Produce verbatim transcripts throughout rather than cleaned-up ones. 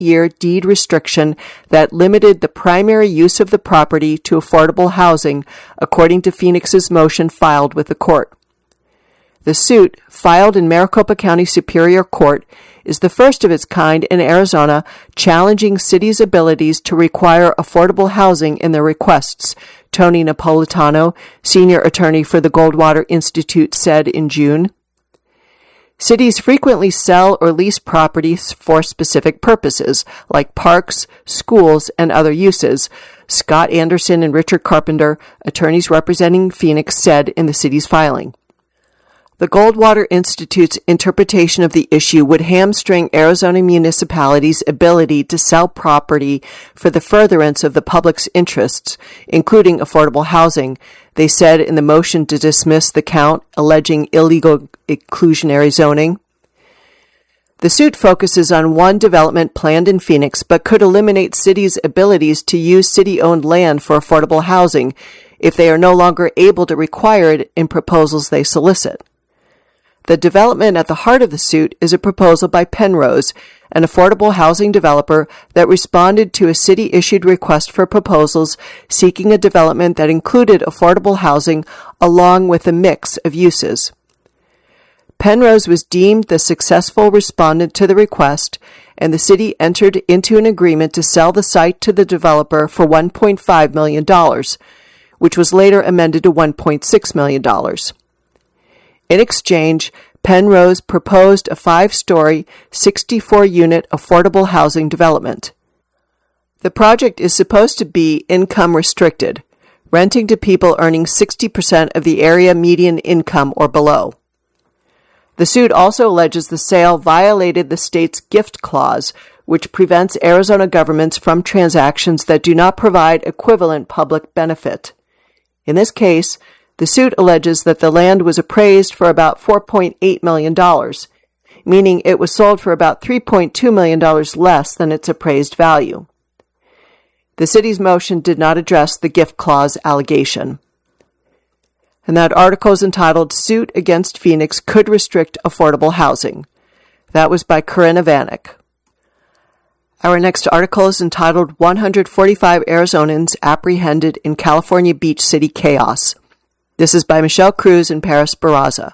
eight-year deed restriction that limited the primary use of the property to affordable housing, according to Phoenix's motion filed with the court. The suit, filed in Maricopa County Superior Court, is the first of its kind in Arizona, challenging cities' abilities to require affordable housing in their requests, Tony Napolitano, senior attorney for the Goldwater Institute, said in June. Cities frequently sell or lease properties for specific purposes, like parks, schools, and other uses, Scott Anderson and Richard Carpenter, attorneys representing Phoenix, said in the city's filing. The Goldwater Institute's interpretation of the issue would hamstring Arizona municipalities' ability to sell property for the furtherance of the public's interests, including affordable housing, they said in the motion to dismiss the count alleging illegal inclusionary zoning. The suit focuses on one development planned in Phoenix, but could eliminate cities' abilities to use city-owned land for affordable housing if they are no longer able to require it in proposals they solicit. The development at the heart of the suit is a proposal by Penrose, an affordable housing developer that responded to a city-issued request for proposals seeking a development that included affordable housing along with a mix of uses. Penrose was deemed the successful respondent to the request, and the city entered into an agreement to sell the site to the developer for one point five million dollars, which was later amended to one point six million dollars. In exchange, Penrose proposed a five-story, sixty-four unit affordable housing development. The project is supposed to be income restricted, renting to people earning sixty percent of the area median income or below. The suit also alleges the sale violated the state's gift clause, which prevents Arizona governments from transactions that do not provide equivalent public benefit. In this case, the suit alleges that the land was appraised for about four point eight million dollars, meaning it was sold for about three point two million dollars less than its appraised value. The city's motion did not address the gift clause allegation. And that article is entitled, Suit Against Phoenix Could Restrict Affordable Housing. That was by Corinna Vanek. Our next article is entitled, one hundred forty-five Arizonans Apprehended in California Beach City Chaos. This is by Michelle Cruz and Paris Barraza.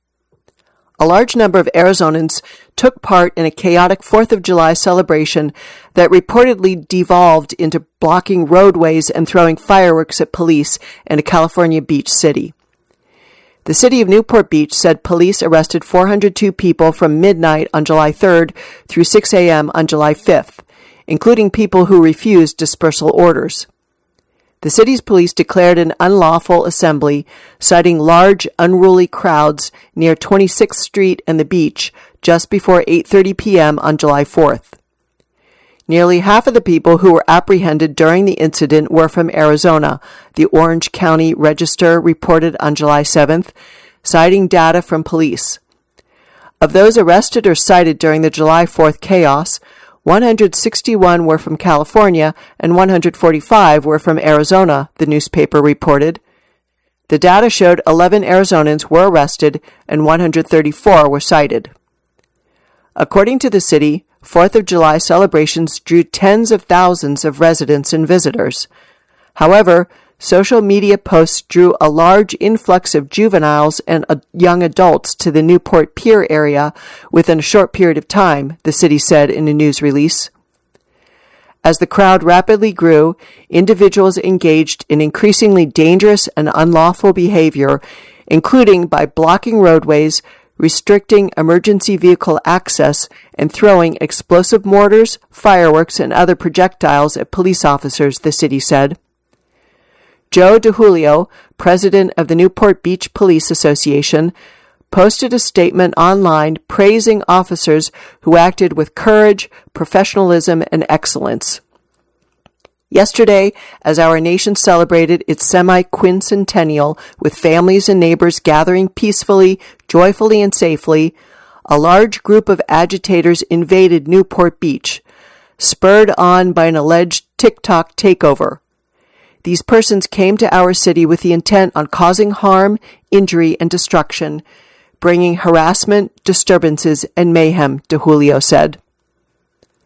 A large number of Arizonans took part in a chaotic fourth of July celebration that reportedly devolved into blocking roadways and throwing fireworks at police in a California beach city. The city of Newport Beach said police arrested four hundred two people from midnight on July third through six a.m. on July fifth, including people who refused dispersal orders. The city's police declared an unlawful assembly, citing large, unruly crowds near twenty-sixth Street and the beach just before eight thirty p.m. on July fourth. Nearly half of the people who were apprehended during the incident were from Arizona, the Orange County Register reported on July seventh, citing data from police. Of those arrested or cited during the July fourth chaos, one hundred sixty-one were from California and one hundred forty-five were from Arizona, the newspaper reported. The data showed eleven Arizonans were arrested and one hundred thirty-four were cited. According to the city, fourth of July celebrations drew tens of thousands of residents and visitors. However, social media posts drew a large influx of juveniles and uh, young adults to the Newport Pier area within a short period of time, the city said in a news release. As the crowd rapidly grew, individuals engaged in increasingly dangerous and unlawful behavior, including by blocking roadways, restricting emergency vehicle access, and throwing explosive mortars, fireworks, and other projectiles at police officers, the city said. Joe DeJulio, president of the Newport Beach Police Association, posted a statement online praising officers who acted with courage, professionalism, and excellence. Yesterday, as our nation celebrated its semi-quincentennial with families and neighbors gathering peacefully, joyfully, and safely, a large group of agitators invaded Newport Beach, spurred on by an alleged TikTok takeover. These persons came to our city with the intent on causing harm, injury, and destruction, bringing harassment, disturbances, and mayhem, DeJulio said.